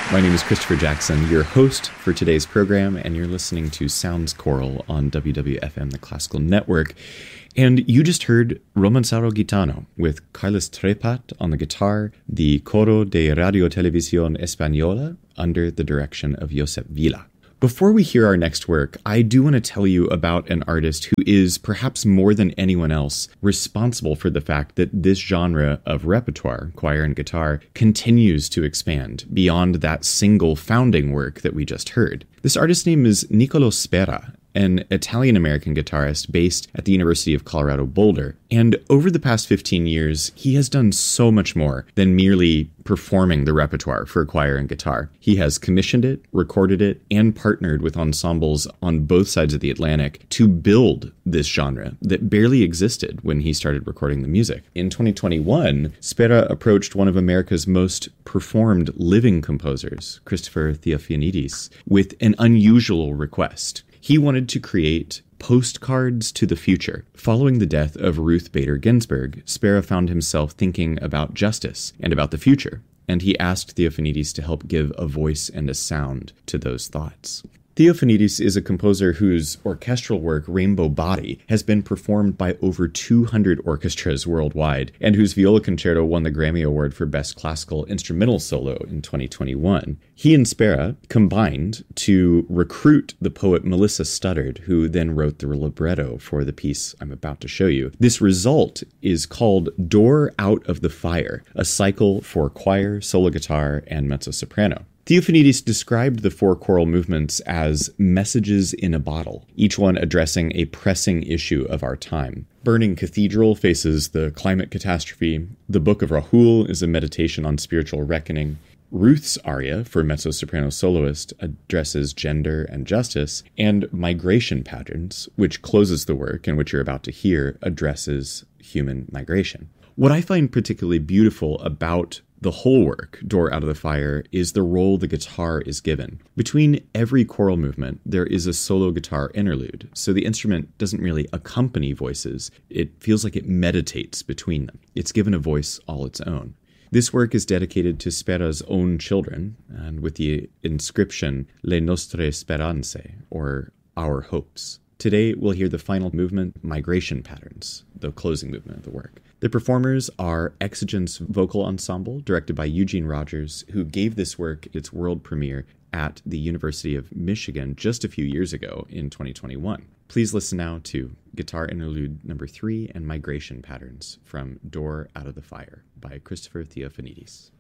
My name is Christopher Jackson, your host for today's program, and you're listening to Sounds Choral on WWFM, the Classical Network. And you just heard Romanzaro Gitano with Carlos Trepat on the guitar, the Coro de Radio Televisión Española under the direction of Josep Vila. Before we hear our next work, I do want to tell you about an artist who is, perhaps more than anyone else, responsible for the fact that this genre of repertoire, choir and guitar, continues to expand beyond that single founding work that we just heard. This artist's name is Niccolò Spera, an Italian-American guitarist based at the University of Colorado Boulder. And over the past 15 years, he has done so much more than merely performing the repertoire for choir and guitar. He has commissioned it, recorded it, and partnered with ensembles on both sides of the Atlantic to build this genre that barely existed when he started recording the music. In 2021, Spera approached one of America's most performed living composers, Christopher Theofanidis, with an unusual request. He wanted to create postcards to the future. Following the death of Ruth Bader Ginsburg, Spera found himself thinking about justice and about the future, and he asked Theofanidis to help give a voice and a sound to those thoughts. Theofanidis is a composer whose orchestral work, Rainbow Body, has been performed by over 200 orchestras worldwide, and whose viola concerto won the Grammy Award for Best Classical Instrumental Solo in 2021. He and Spera combined to recruit the poet Melissa Studdard, who then wrote the libretto for the piece I'm about to show you. This result is called Door Out of the Fire, a cycle for choir, solo guitar, and mezzo-soprano. Theofanidis described the four choral movements as messages in a bottle, each one addressing a pressing issue of our time. Burning Cathedral faces the climate catastrophe. The Book of Rahul is a meditation on spiritual reckoning. Ruth's aria for mezzo-soprano soloist addresses gender and justice, and Migration Patterns, which closes the work and which you're about to hear, addresses human migration. What I find particularly beautiful about the whole work, Door Out of the Fire, is the role the guitar is given. Between every choral movement, there is a solo guitar interlude, so the instrument doesn't really accompany voices. It feels like it meditates between them. It's given a voice all its own. This work is dedicated to Spera's own children, and with the inscription Le Nostre Speranze, or Our Hopes. Today, we'll hear the final movement, Migration Patterns, the closing movement of the work. The performers are Exigence Vocal Ensemble, directed by Eugene Rogers, who gave this work its world premiere at the University of Michigan just a few years ago in 2021. Please listen now to Guitar Interlude number 3 and Migration Patterns from Door Out of the Fire by Christopher Theofanidis.